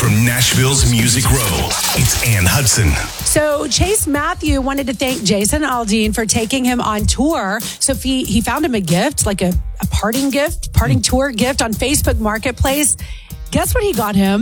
from Nashville's Music Row, it's Ann Hudson. So Chase Matthew wanted to thank Jason Aldean for taking him on tour. So he found him a gift, like a parting tour gift on Facebook Marketplace. Guess what he got him?